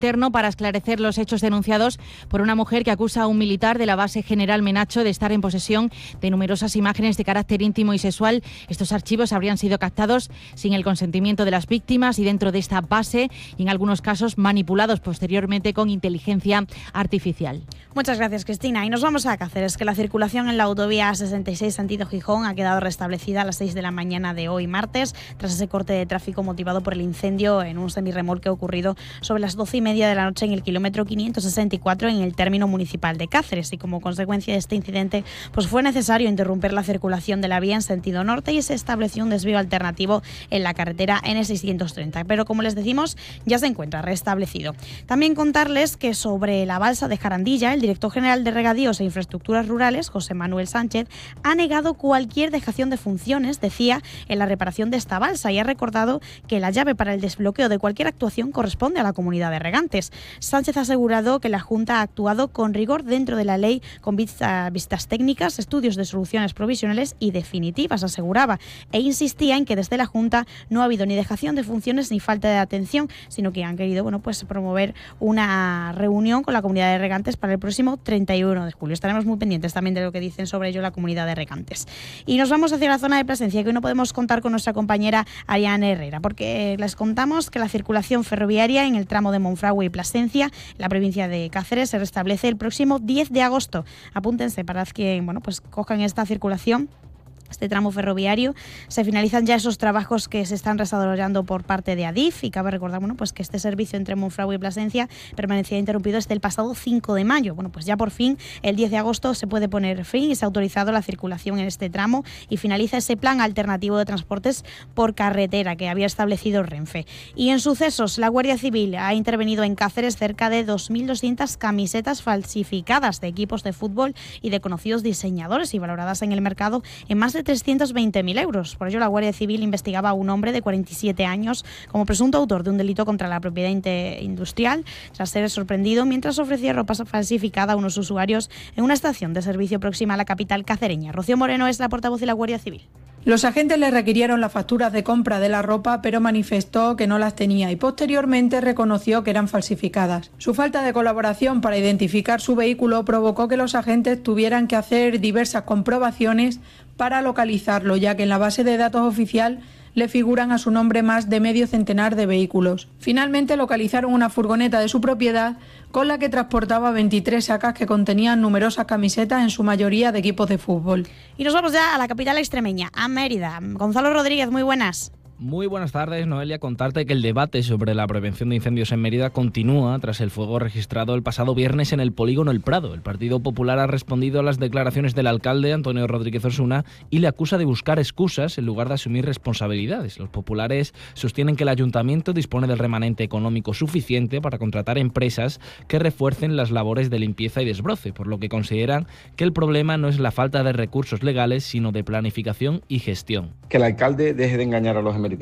interno para esclarecer los hechos denunciados por una mujer que acusa a un militar de la base General Menacho de estar en posesión de numerosas imágenes de carácter íntimo y sexual. Estos archivos habrían sido captados sin el consentimiento de las víctimas y dentro de esta base, y en algunos casos manipulados posteriormente con inteligencia artificial. Muchas gracias, Cristina. Y nos vamos a Cáceres, que la circulación en la autovía A66 sentido Gijón ha quedado restablecida a las 6 de la mañana de hoy martes, tras ese corte de tráfico motivado por el incendio en un semirremolque ocurrido sobre las 12:30 de la noche en el kilómetro 564 en el término municipal de Cáceres. Y como consecuencia de este incidente, pues fue necesario interrumpir la circulación de la vía en sentido norte y se estableció un desvío alternativo en la carretera N630. Pero como les decimos, ya se encuentra restablecido. También contarles que sobre la balsa de Jarandilla, el director general de Regadíos e Infraestructuras Rurales, José Manuel Sánchez, ha negado cualquier dejación de funciones, decía, en la reparación de esta balsa, y ha recordado que la llave para el desbloqueo de cualquier actuación corresponde a la comunidad de regantes. Sánchez ha asegurado que la Junta ha actuado con rigor dentro de la ley, con vistas técnicas, estudios de soluciones provisionales y definitivas, aseguraba, e insistía en que desde la Junta no ha habido ni dejación de funciones ni falta de atención, sino que han querido promover una reunión con la comunidad de regantes para el próximo 31 de julio. Estaremos muy pendientes también de lo que dicen sobre ello la comunidad de regantes. Y nos vamos hacia la zona de Plasencia, que hoy no podemos contar con nuestra compañera Ariane Herrera, porque les contamos que la circulación ferroviaria en el tramo de Monfragüe y Plasencia, en la provincia de Cáceres, se restablece el próximo 10 de agosto. Apúntense para que cojan esta circulación, este tramo ferroviario. Se finalizan ya esos trabajos que se están desarrollando por parte de Adif, y cabe recordar que este servicio entre Monfragüe y Plasencia permanecía interrumpido desde el pasado 5 de mayo. Pues ya por fin el 10 de agosto se puede poner fin y se ha autorizado la circulación en este tramo y finaliza ese plan alternativo de transportes por carretera que había establecido Renfe. Y en sucesos, la Guardia Civil ha intervenido en Cáceres cerca de 2.200 camisetas falsificadas de equipos de fútbol y de conocidos diseñadores y valoradas en el mercado en más de 320.000 euros. Por ello, la Guardia Civil investigaba a un hombre de 47 años como presunto autor de un delito contra la propiedad industrial, tras ser sorprendido mientras ofrecía ropa falsificada a unos usuarios en una estación de servicio próxima a la capital cacereña. Rocío Moreno es la portavoz de la Guardia Civil. Los agentes le requirieron las facturas de compra de la ropa, pero manifestó que no las tenía y posteriormente reconoció que eran falsificadas. Su falta de colaboración para identificar su vehículo provocó que los agentes tuvieran que hacer diversas comprobaciones para localizarlo, ya que en la base de datos oficial le figuran a su nombre más de medio centenar de vehículos. Finalmente localizaron una furgoneta de su propiedad con la que transportaba 23 sacas que contenían numerosas camisetas, en su mayoría de equipos de fútbol. Y nos vamos ya a la capital extremeña, a Mérida. Gonzalo Rodríguez, muy buenas. Muy buenas tardes, Noelia. Contarte que el debate sobre la prevención de incendios en Mérida continúa tras el fuego registrado el pasado viernes en el polígono El Prado. El Partido Popular ha respondido a las declaraciones del alcalde, Antonio Rodríguez Osuna, y le acusa de buscar excusas en lugar de asumir responsabilidades. Los populares sostienen que el ayuntamiento dispone del remanente económico suficiente para contratar empresas que refuercen las labores de limpieza y desbroce, por lo que consideran que el problema no es la falta de recursos legales, sino de planificación y gestión. Que el alcalde deje de engañar a los emeritenses.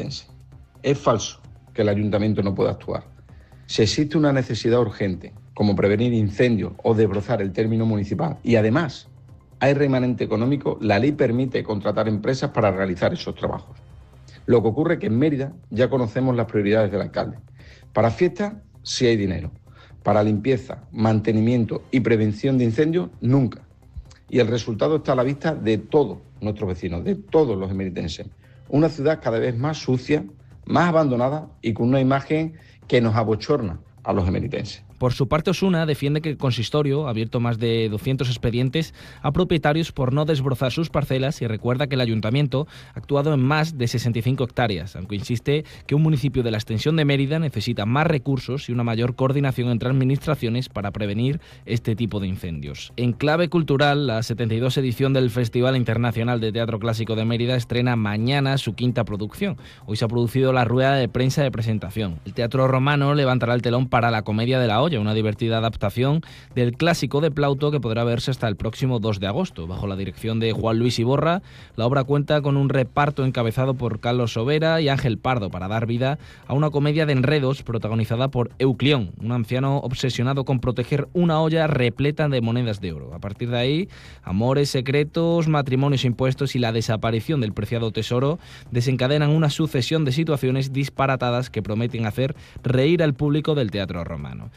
Es falso que el ayuntamiento no pueda actuar. Si existe una necesidad urgente, como prevenir incendios o desbrozar el término municipal, y además hay remanente económico, la ley permite contratar empresas para realizar esos trabajos. Lo que ocurre es que en Mérida ya conocemos las prioridades del alcalde. Para fiestas sí hay dinero. Para limpieza, mantenimiento y prevención de incendios, nunca. Y el resultado está a la vista de todos nuestros vecinos, de todos los emeritenses. Una ciudad cada vez más sucia, más abandonada y con una imagen que nos abochorna a los emeritenses. Por su parte, Osuna defiende que el consistorio ha abierto más de 200 expedientes a propietarios por no desbrozar sus parcelas y recuerda que el ayuntamiento ha actuado en más de 65 hectáreas, aunque insiste que un municipio de la extensión de Mérida necesita más recursos y una mayor coordinación entre administraciones para prevenir este tipo de incendios. En clave cultural, la 72 edición del Festival Internacional de Teatro Clásico de Mérida estrena mañana su quinta producción. Hoy se ha producido la rueda de prensa de presentación. El Teatro Romano levantará el telón para La Comedia de la Olla, una divertida adaptación del clásico de Plauto que podrá verse hasta el próximo 2 de agosto. Bajo la dirección de Juan Luis Iborra, la obra cuenta con un reparto encabezado por Carlos Sobera y Ángel Pardo para dar vida a una comedia de enredos protagonizada por Euclión, un anciano obsesionado con proteger una olla repleta de monedas de oro. A partir de ahí, amores secretos, matrimonios impuestos y la desaparición del preciado tesoro desencadenan una sucesión de situaciones disparatadas que prometen hacer reír al público del Teatro Romano.